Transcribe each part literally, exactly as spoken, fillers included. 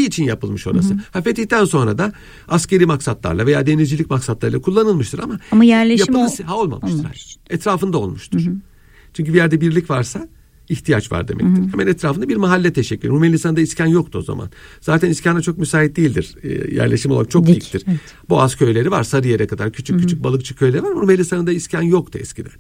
için yapılmış orası. Hı hı. Ha, fetihten sonra da askeri maksatlarla veya denizcilik maksatlarıyla kullanılmıştır ama, ama yerleşim yapılısı, o... ha, olmamıştır. olmamış. Etrafında olmuştur. Hı hı. Çünkü bir yerde birlik varsa ihtiyaç var demektir. Hı hı. Hemen etrafında bir mahalle teşekkür. Rumeli Hisarı'nda iskan yoktu o zaman. Zaten iskana çok müsait değildir. E, yerleşim olarak çok Dik, diktir. evet. Boğaz köyleri var, Sarıyer'e kadar küçük hı hı. küçük balıkçı köyleri var. Rumeli Hisarı'nda iskan yoktu eskiden.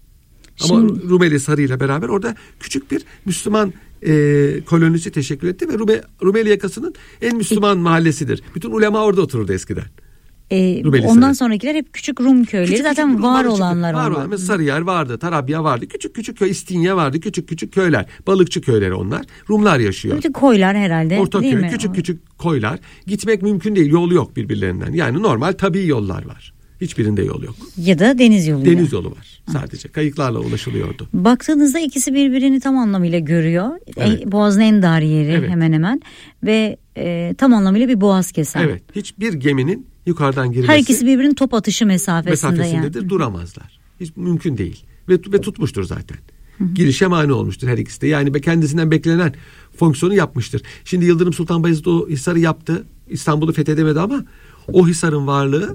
Ama Şimdi... Rumeli Hisarı ile beraber orada küçük bir Müslüman e, kolonisi teşekkür etti ve Rume, Rumeli yakasının en Müslüman e... mahallesidir. Bütün ulema orada otururdu eskiden. Ee, ondan sonrakiler hep küçük Rum köyleri. Küçük, zaten küçük var olanlar var onlar. Mesela Sarıyer vardı, Tarabya vardı. Küçük küçük köy, İstinye vardı. Küçük küçük köyler. Balıkçı köyleri onlar. Rumlar yaşıyor. Bütün koylar herhalde. Ortaköy, değil mi? Küçük küçük koylar. Gitmek mümkün değil. Yolu yok birbirlerinden. Yani normal tabii yollar var. Hiçbirinde yol yok. Ya da deniz yolu. Deniz yolu var sadece. Kayıklarla ulaşılıyordu. Baktığınızda ikisi birbirini tam anlamıyla görüyor. Evet. Boğazın en dar yeri evet. hemen hemen. Ve e, tam anlamıyla bir boğaz keser. Evet. Hiçbir geminin yukarıdan girmesi. Her ikisi birbirinin top atışı mesafesinde mesafesindedir. Yani. Duramazlar. Hiç mümkün değil. Ve, ve tutmuştur zaten. Hı hı. Girişe mani olmuştur her ikisi de. Yani kendisinden beklenen fonksiyonu yapmıştır. Şimdi Yıldırım Sultan Bayezid o hisarı yaptı. İstanbul'u fethedemedi ama o hisarın varlığı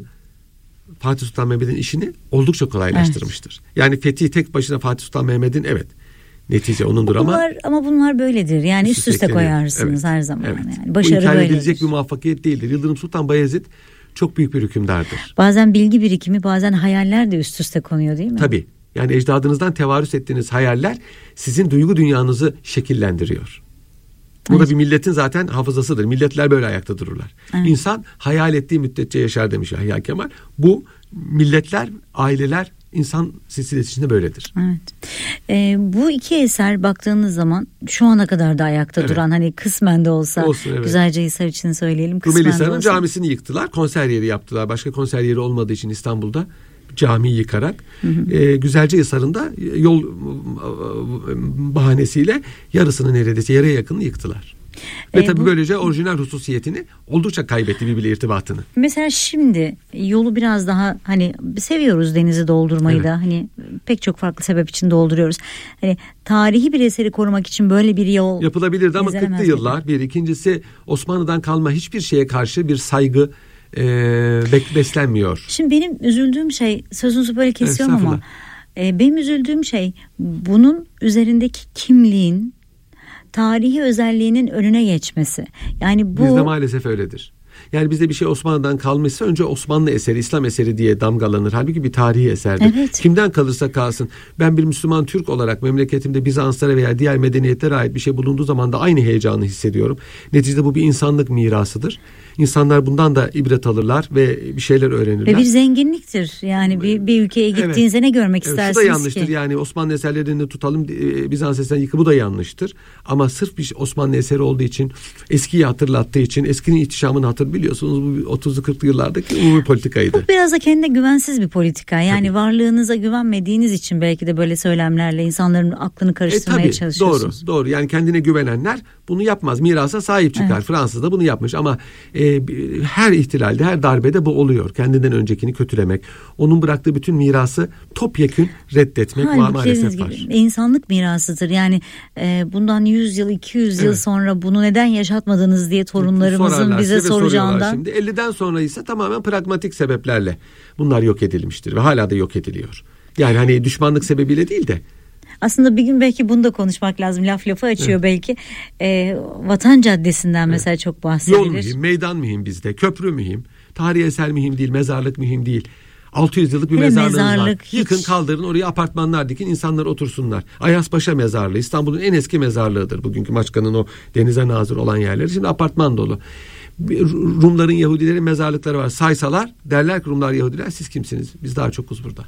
Fatih Sultan Mehmet'in işini oldukça kolaylaştırmıştır. Evet. Yani fethi tek başına Fatih Sultan Mehmet'in evet netice onundur bunlar, ama ama bunlar böyledir. Yani üst üste, üste koyarsınız evet. her zaman. Evet. Yani başarı bu inkar böyledir. edilecek bir muvaffakiyet değildir. Yıldırım Sultan Bayezid çok büyük bir hükümdardır. Bazen bilgi birikimi, bazen hayaller de üst üste konuyor değil mi? Tabii. Yani ecdadınızdan tevarüs ettiğiniz hayaller sizin duygu dünyanızı şekillendiriyor. Bu evet. da bir milletin zaten hafızasıdır. Milletler böyle ayakta dururlar. Evet. İnsan hayal ettiği müddetçe yaşar demiş Yahya Kemal. Bu milletler, aileler, insan silsilesi içinde böyledir. Evet. Ee, bu iki eser baktığınız zaman şu ana kadar da ayakta evet. duran, hani kısmen de olsa Olsun, evet. Güzelce Hisar için söyleyelim. Rumeli Hisarı'nın camisini yıktılar. Konser yeri yaptılar. Başka konser yeri olmadığı için İstanbul'da camiyi yıkarak hı hı. E, Güzelce Hisarı'nda yol bahanesiyle yarısını neredeyse yarıya yakını yıktılar. Ve e, tabii bu, böylece orijinal hususiyetini oldukça kaybetti birbiriyle irtibatını. Mesela şimdi yolu biraz daha hani seviyoruz denizi doldurmayı evet. da hani pek çok farklı sebep için dolduruyoruz. Hani tarihi bir eseri korumak için böyle bir yol yapılabilirdi ama kırklı yıllar bir ikincisi Osmanlı'dan kalma hiçbir şeye karşı bir saygı e, beslenmiyor. Şimdi benim üzüldüğüm şey sözünüzü böyle kesiyorum ama e, benim üzüldüğüm şey bunun üzerindeki kimliğin tarihi özelliğinin önüne geçmesi. Yani bu bizde maalesef öyledir. Yani bizde bir şey Osmanlı'dan kalmışsa önce Osmanlı eseri, İslam eseri diye damgalanır. Halbuki bir tarihi eserdir. Evet. Kimden kalırsa kalsın. Ben bir Müslüman Türk olarak memleketimde Bizanslara veya diğer medeniyetlere ait bir şey bulunduğu zaman da aynı heyecanı hissediyorum. Neticede bu bir insanlık mirasıdır. İnsanlar bundan da ibret alırlar ve bir şeyler öğrenirler. Ve bir zenginliktir. Yani bir, bir ülkeye gittiğinizde evet. ne görmek evet, istersiniz ki? Bu da yanlıştır. Ki? Yani Osmanlı eserlerini tutalım, Bizans eserlerini yıkı bu da yanlıştır. Ama sırf bir Osmanlı eseri olduğu için, eskiyi hatırlattığı için, eskinin ihtişamını hatır biliyorsunuz bu otuzlu kırklı yıllardaki umumi politikaydı. Bu biraz da kendine güvensiz bir politika. Yani tabii. varlığınıza güvenmediğiniz için belki de böyle söylemlerle insanların aklını karıştırmaya e, tabii, çalışıyorsunuz. Doğru, doğru. Yani kendine güvenenler bunu yapmaz. Mirasa sahip çıkar. Evet. Fransız da bunu yapmış ama e, her ihtilalde, her darbede bu oluyor. Kendinden öncekini kötülemek, onun bıraktığı bütün mirası topyekün reddetmek Halbuki maalesef var. Gibi, insanlık mirasıdır. Yani e, bundan yüz yıl, iki yüz evet. yıl sonra bunu neden yaşatmadınız diye torunlarımızın bize soracağından. Şimdi elliden sonra ise tamamen pragmatik sebeplerle bunlar yok edilmiştir ve hala da yok ediliyor. Yani hani düşmanlık sebebiyle değil de. Aslında bir gün belki bunu da konuşmak lazım. Laf lafı açıyor evet. belki. E, Vatan Caddesi'nden evet. mesela çok bahsedilir. Yol mühim, meydan mühim bizde, köprü mühim, tarihi eser mühim değil, mezarlık mühim değil. altı yüz yıllık bir Hele mezarlığımız mezarlık var. Hiç... Yıkın, kaldırın, oraya apartmanlar dikin, insanlar otursunlar. Ayaspaşa Mezarlığı İstanbul'un en eski mezarlığıdır. Bugünkü Maçka'nın o denize nazır olan yerleri. Şimdi apartman dolu. Rumların, Yahudilerin mezarlıkları var. Saysalar derler ki Rumlar, Yahudiler siz kimsiniz? Biz daha çokuz burada.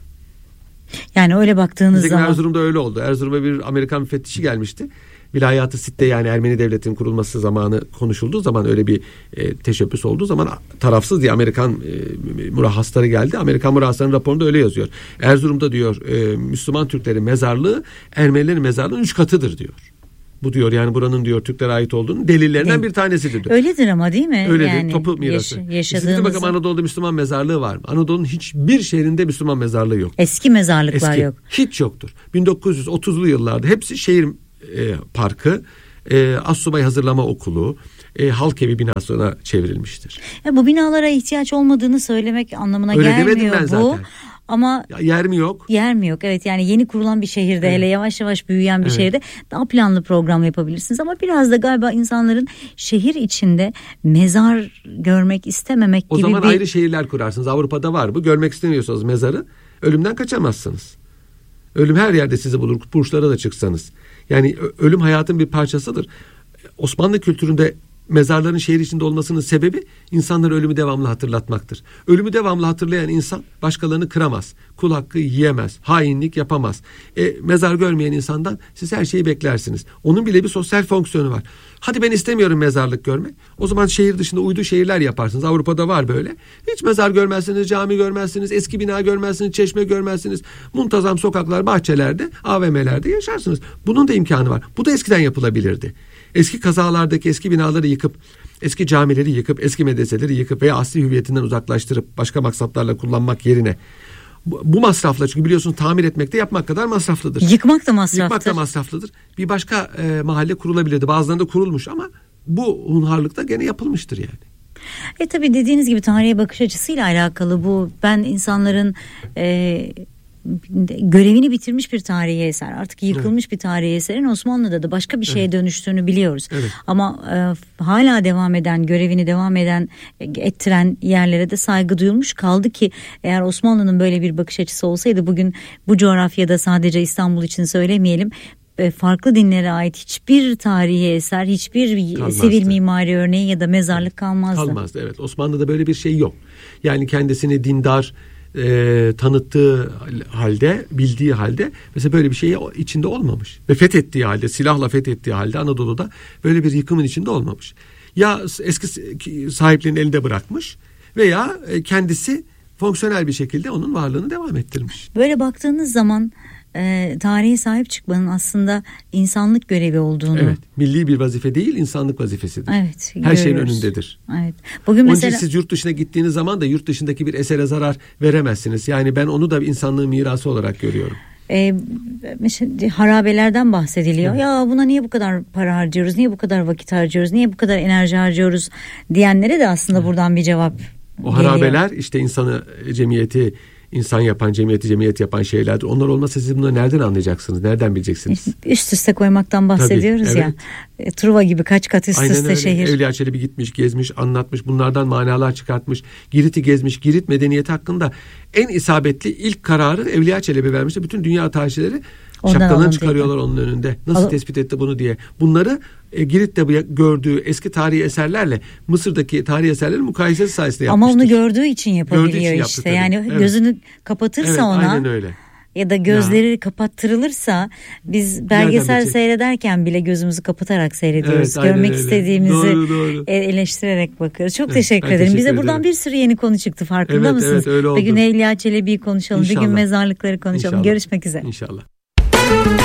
Yani öyle baktığınız Bizdeki zaman. Erzurum'da öyle oldu. Erzurum'a bir Amerikan müfettişi gelmişti. Vilayat-ı Sitte yani Ermeni devletinin kurulması zamanı konuşulduğu zaman öyle bir e, teşebbüs olduğu zaman tarafsız diye Amerikan e, murahhasları geldi. Amerikan murahhaslarının raporunda öyle yazıyor. Erzurum'da diyor e, Müslüman Türklerin mezarlığı Ermenilerin mezarlığının üç katıdır diyor. Bu diyor yani buranın diyor Türklere ait olduğunu delillerinden evet. bir tanesidir diyor. Öyledir ama değil mi? Öyledir. Yani topu mirası. Yaş- yaşadığımızı... Bakalım Anadolu'da Müslüman mezarlığı var mı? Anadolu'nun hiçbir şehrinde Müslüman mezarlığı yok. Eski mezarlıklar Eski. yok. Hiç yoktur. bin dokuz yüz otuzlu yıllarda hepsi şehir e, parkı, e, Assubay Hazırlama Okulu, e, halk evi binasına çevrilmiştir. Ya bu binalara ihtiyaç olmadığını söylemek anlamına Öyle gelmiyor ben bu. zaten. Ama ya, yer mi yok? Yer mi yok? Evet, yani yeni kurulan bir şehirde, evet. hele yavaş yavaş büyüyen bir evet. şehirde daha planlı program yapabilirsiniz. Ama biraz da galiba insanların şehir içinde mezar görmek istememek o gibi bir... O zaman ayrı şehirler kurarsınız. Avrupa'da var bu. Görmek istemiyorsanız mezarı, ölümden kaçamazsınız. Ölüm her yerde sizi bulur. Burçlara da çıksanız. Yani ölüm hayatın bir parçasıdır. Osmanlı kültüründe mezarların şehir içinde olmasının sebebi insanları ölümü devamlı hatırlatmaktır. Ölümü devamlı hatırlayan insan başkalarını kıramaz. Kul hakkı yiyemez. Hainlik yapamaz. E, mezar görmeyen insandan siz her şeyi beklersiniz. Onun bile bir sosyal fonksiyonu var. Hadi ben istemiyorum mezarlık görmek. O zaman şehir dışında uydu şehirler yaparsınız. Avrupa'da var böyle. Hiç mezar görmezsiniz, cami görmezsiniz, eski bina görmezsiniz, çeşme görmezsiniz. Muntazam sokaklar, bahçelerde, A V M'lerde yaşarsınız. Bunun da imkanı var. Bu da eskiden yapılabilirdi. Eski kazalardaki eski binaları yıkıp, eski camileri yıkıp, eski medreseleri yıkıp veya asli hüviyetinden uzaklaştırıp başka maksatlarla kullanmak yerine bu, bu masrafla, çünkü biliyorsunuz tamir etmek de yapmak kadar masraflıdır. Yıkmak da masraflıdır. Yıkmak da masraflıdır. Bir başka e, mahalle kurulabilirdi. Bazılarında kurulmuş ama bu hunharlıkta gene yapılmıştır yani. E tabii dediğiniz gibi tarihe bakış açısıyla alakalı bu. Ben insanların e, görevini bitirmiş bir tarihi eser, artık yıkılmış evet. bir tarihi eserin Osmanlı'da da başka bir şeye evet. dönüştüğünü biliyoruz. Evet. Ama e, hala devam eden, görevini devam eden, ettiren yerlere de saygı duyulmuş. Kaldı ki eğer Osmanlı'nın böyle bir bakış açısı olsaydı bugün bu coğrafyada, sadece İstanbul için söylemeyelim, farklı dinlere ait hiçbir tarihi eser, hiçbir kalmazdı. Sivil mimari örneği ya da mezarlık kalmazdı. Kalmazdı, evet. Osmanlı'da böyle bir şey yok. Yani kendisini dindar e, tanıttığı halde, bildiği halde mesela böyle bir şey içinde olmamış. Ve fethettiği halde, silahla fethettiği halde Anadolu'da böyle bir yıkımın içinde olmamış. Ya eski sahiplerinin elinde bırakmış veya kendisi fonksiyonel bir şekilde onun varlığını devam ettirmiş. Böyle baktığınız zaman E, tarihe sahip çıkmanın aslında insanlık görevi olduğunu. Evet, milli bir vazife değil, insanlık vazifesidir. Evet, her görüyoruz. Şeyin önündedir. Evet. Bugün mesela... Onun için siz yurt dışına gittiğiniz zaman da yurt dışındaki bir esere zarar veremezsiniz. Yani ben onu da insanlığın mirası olarak görüyorum. E, mesela harabelerden bahsediliyor. Evet. Ya buna niye bu kadar para harcıyoruz? Niye bu kadar vakit harcıyoruz? Niye bu kadar enerji harcıyoruz? Diyenlere de aslında evet. buradan bir cevap o geliyor. Harabeler işte insanı, cemiyeti İnsan yapan, cemiyeti cemiyet yapan şeylerdir. Onlar olmasa siz bunları nereden anlayacaksınız? Nereden bileceksiniz? Üst üste koymaktan bahsediyoruz. Tabii, ya. Evet. Truva gibi kaç kat üst Aynen üste öyle. şehir. Evliya Çelebi gitmiş, gezmiş, anlatmış. Bunlardan manalar çıkartmış. Girit'i gezmiş. Girit medeniyeti hakkında en isabetli ilk kararı Evliya Çelebi vermişti. Bütün dünya tarihçileri şapkalarını çıkarıyorlar onun önünde. Nasıl Al- tespit etti bunu diye. Bunları e, Girit'te gördüğü eski tarihi eserlerle Mısır'daki tarihi eserlerin mukayesesi sayesinde yapmıştır. Ama onu gördüğü için yapabiliyor gördüğü için işte. Yaptı, yani evet. gözünü kapatırsa evet, ona. Aynen öyle. Ya da gözleri ya. kapattırılırsa biz belgesel seyrederken bile gözümüzü kapatarak seyrediyoruz. Evet, görmek öyle. istediğimizi doğru, doğru. eleştirerek bakıyoruz. Çok evet, teşekkür ederim. Teşekkür Bize ederim. Buradan bir sürü yeni konu çıktı, farkında evet, mısınız? Evet, öyle oldu. Bir gün Evliya Çelebi'yi konuşalım, İnşallah. Bir gün mezarlıkları konuşalım. İnşallah. Görüşmek üzere. İnşallah.